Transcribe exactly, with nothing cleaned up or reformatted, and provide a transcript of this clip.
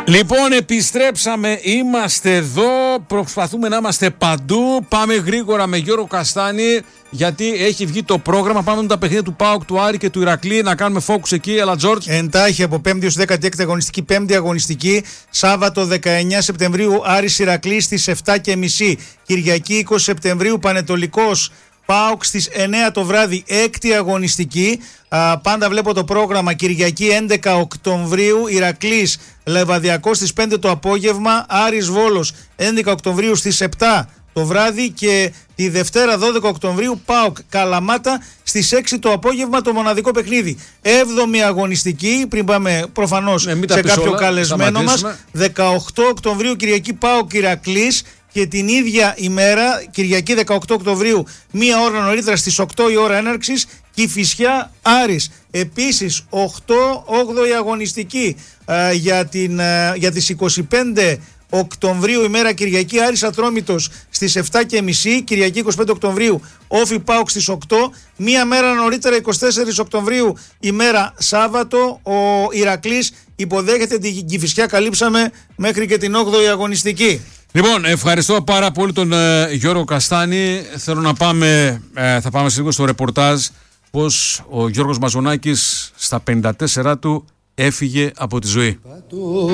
Λοιπόν, επιστρέψαμε, είμαστε εδώ, προσπαθούμε να είμαστε παντού. Πάμε γρήγορα με Γιώργο Καστάνη, γιατί έχει βγει το πρόγραμμα. Πάμε με τα παιχνίδια του ΠΑΟΚ, του Άρη και του Ηρακλή, να κάνουμε focus εκεί. Έλα, Τζόρτζ. Εντάχει από πέμπτη ως δέκατη έκτη αγωνιστική, πέμπτη αγωνιστική, Σάββατο δεκαεννέα Σεπτεμβρίου, Άρης Ηρακλής στις επτά και μισή. Κυριακή είκοσι Σεπτεμβρίου, Πανετολικός ΠΑΟΚ στις εννέα το βράδυ, έκτη αγωνιστική. Α, πάντα βλέπω το πρόγραμμα. Κυριακή έντεκα Οκτωβρίου, Ηρακλής Λεβαδιακός στις πέντε το απόγευμα, Άρης Βόλος έντεκα Οκτωβρίου στις επτά το βράδυ και τη Δευτέρα δώδεκα Οκτωβρίου ΠΑΟΚ Καλαμάτα στις έξι το απόγευμα, το μοναδικό παιχνίδι. έβδομη αγωνιστική, πριν πάμε προφανώς ναι, σε κάποιο όλα, καλεσμένο μας, δεκαοκτώ Οκτωβρίου Κυριακή ΠΑΟΚ Ηρακλής. Και την ίδια ημέρα, Κυριακή δεκαοκτώ Οκτωβρίου, μία ώρα νωρίτερα στις οκτώ η ώρα έναρξης, Κηφισιά Άρης. Επίσης, οκτώ όγδοη αγωνιστική α, για, την, α, για τις είκοσι πέντε Οκτωβρίου ημέρα Κυριακή, Άρης Ατρόμητος στις επτά και μισή, Κυριακή είκοσι πέντε Οκτωβρίου Όφι ΠΑΟΚ στις οκτώ, μία μέρα νωρίτερα είκοσι τέσσερα Οκτωβρίου ημέρα Σάββατο, ο Ηρακλής υποδέχεται την Κηφισιά. Καλύψαμε μέχρι και την όγδοη αγωνιστική. Λοιπόν, ευχαριστώ πάρα πολύ τον ε, Γιώργο Καστάνη. Θέλω να πάμε, ε, θα πάμε σε λίγο στο ρεπορτάζ πως ο Γιώργος Μαζονάκης στα πενήντα τέσσερα του έφυγε από τη ζωή.